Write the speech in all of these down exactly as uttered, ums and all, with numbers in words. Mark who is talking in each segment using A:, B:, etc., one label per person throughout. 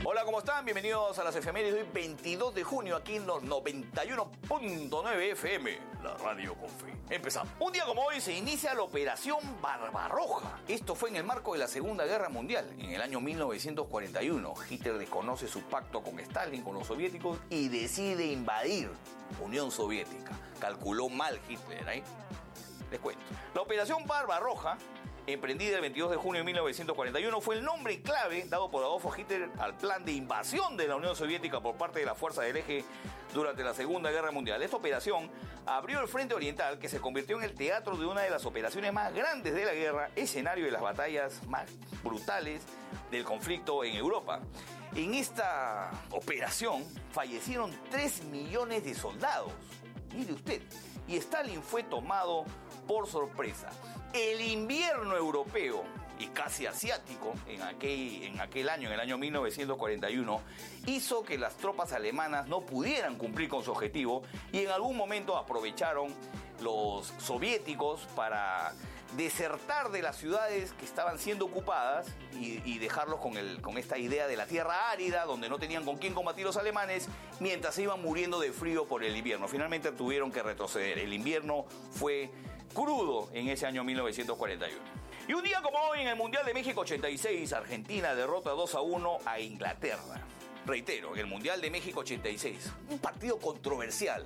A: Hola, ¿cómo están? Bienvenidos a las efemérides de hoy, veintidós de junio, aquí en los noventa y uno punto nueve F M, la radio con fe. Empezamos. Un día como hoy se inicia la Operación Barbarroja. Esto fue en el marco de la Segunda Guerra Mundial. En el año mil novecientos cuarenta y uno, Hitler desconoce su pacto con Stalin, con los soviéticos, y decide invadir Unión Soviética. Calculó mal Hitler, ¿eh? Les cuento. La Operación Barbarroja, emprendida el veintidós de junio de mil novecientos cuarenta y uno, fue el nombre clave dado por Adolfo Hitler al plan de invasión de la Unión Soviética por parte de las fuerzas del eje durante la Segunda Guerra Mundial. Esta operación abrió el Frente Oriental, que se convirtió en el teatro de una de las operaciones más grandes de la guerra, escenario de las batallas más brutales del conflicto en Europa. En esta operación fallecieron tres millones de soldados, mire usted, y Stalin fue tomado por sorpresa. El invierno europeo y casi asiático en aquel, en aquel año, en el año mil novecientos cuarenta y uno, hizo que las tropas alemanas no pudieran cumplir con su objetivo y en algún momento aprovecharon los soviéticos para desertar de las ciudades que estaban siendo ocupadas y, y dejarlos con, el, con esta idea de la tierra árida, donde no tenían con quién combatir los alemanes, mientras se iban muriendo de frío por el invierno. Finalmente tuvieron que retroceder. El invierno fue crudo en ese año mil novecientos cuarenta y uno. Y un día como hoy, en el Mundial de México ochenta y seis, Argentina derrota dos a uno a Inglaterra. Reitero, en el Mundial de México ochenta y seis, un partido controversial.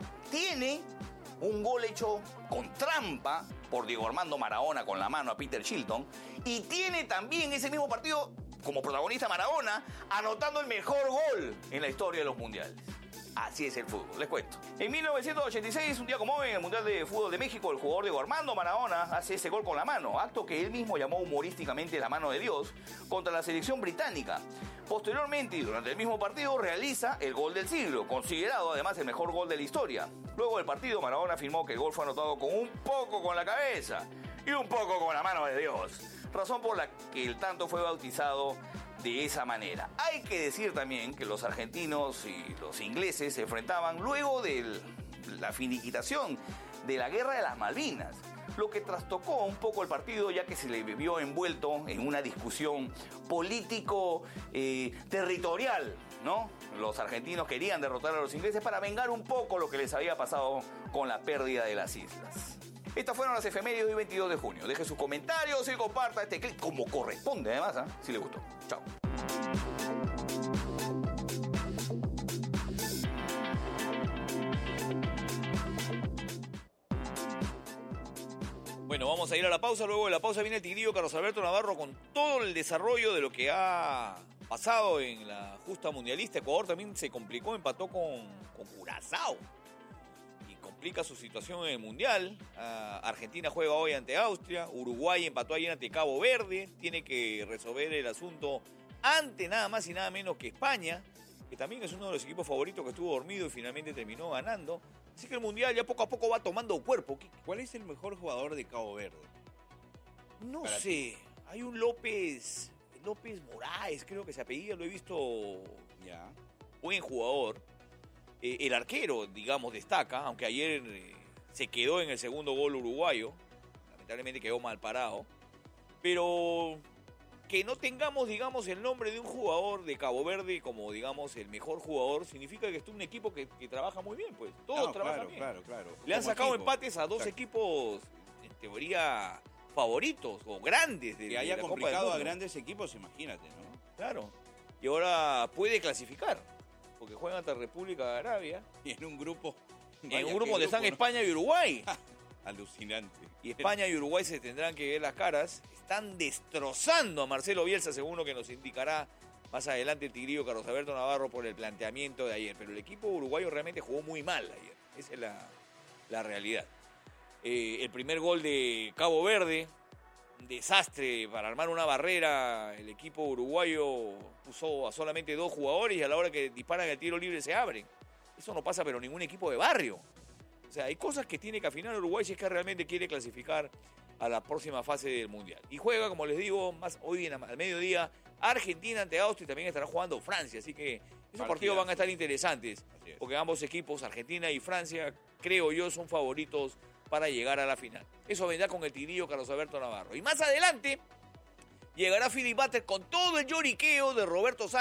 A: Tiene un gol hecho con trampa por Diego Armando Maradona con la mano a Peter Shilton, y tiene también ese mismo partido como protagonista Maradona anotando el mejor gol en la historia de los mundiales. Así es el fútbol, les cuento. En mil novecientos ochenta y seis, un día como hoy, en el Mundial de Fútbol de México, el jugador Diego Armando Maradona hace ese gol con la mano, acto que él mismo llamó humorísticamente la mano de Dios, contra la selección británica. Posteriormente, y durante el mismo partido, realiza el gol del siglo, considerado además el mejor gol de la historia. Luego del partido, Maradona afirmó que el gol fue anotado con un poco con la cabeza y un poco con la mano de Dios, razón por la que el tanto fue bautizado de esa manera. Hay que decir también que los argentinos y los ingleses se enfrentaban luego de la finiquitación de la Guerra de las Malvinas, lo que trastocó un poco el partido, ya que se le vio envuelto en una discusión político-territorial, eh, ¿no? Los argentinos querían derrotar a los ingleses para vengar un poco lo que les había pasado con la pérdida de las islas. Estas fueron las efemérides del veintidós de junio. Deje sus comentarios y comparta este clip como corresponde, además, ¿eh? Si le gustó. Chao. Bueno, vamos a ir a la pausa. Luego de la pausa viene el tigrillo Carlos Alberto Navarro con todo el desarrollo de lo que ha pasado en la justa mundialista. Ecuador también se complicó, empató con, con Curazao y complica su situación en el Mundial. Uh, Argentina juega hoy ante Austria. Uruguay empató ayer ante Cabo Verde. Tiene que resolver el asunto ante nada más y nada menos que España, que también es uno de los equipos favoritos que estuvo dormido y finalmente terminó ganando. Así que el Mundial ya poco a poco va tomando cuerpo.
B: ¿Cuál es el mejor jugador de Cabo Verde?
A: No sé. Ti. Hay un López... López Moraes, creo que se apellida, lo he visto.
B: Ya.
A: Buen jugador. Eh, el arquero, digamos, destaca, aunque ayer eh, se quedó en el segundo gol uruguayo. Lamentablemente quedó mal parado. Pero que no tengamos, digamos, el nombre de un jugador de Cabo Verde como, digamos, el mejor jugador, significa que es un equipo que, que trabaja muy bien, pues. Todos no, trabajan
B: claro,
A: bien.
B: Claro, claro.
A: Le han
B: como
A: sacado
B: equipo.
A: empates a dos Exacto. equipos, en teoría, favoritos o grandes. De,
B: que haya
A: de la
B: complicado
A: Copa
B: a grandes equipos, imagínate, ¿no?
A: Claro. Y ahora puede clasificar, porque juegan ante República de Arabia.
B: Y en un grupo...
A: En un grupo donde están ¿no? España y Uruguay.
B: Alucinante.
A: Y España y Uruguay se tendrán que ver las caras. Están destrozando a Marcelo Bielsa, según lo que nos indicará más adelante el tigrillo Carlos Alberto Navarro por el planteamiento de ayer. Pero el equipo uruguayo realmente jugó muy mal ayer. Esa es la, la realidad. Eh, el primer gol de Cabo Verde, un desastre para armar una barrera. El equipo uruguayo puso a solamente dos jugadores y a la hora que disparan el tiro libre se abren. Eso no pasa pero ningún equipo de barrio. O sea, hay cosas que tiene que afinar Uruguay si es que realmente quiere clasificar a la próxima fase del Mundial. Y juega, como les digo, más hoy en, al mediodía, Argentina ante Austria y también estará jugando Francia. Así que esos Partidas. partidos van a estar interesantes. Porque ambos equipos, Argentina y Francia, creo yo, son favoritos para llegar a la final. Eso vendrá con el tigrillo Carlos Alberto Navarro. Y más adelante llegará Philip Butter con todo el lloriqueo de Roberto Sánchez.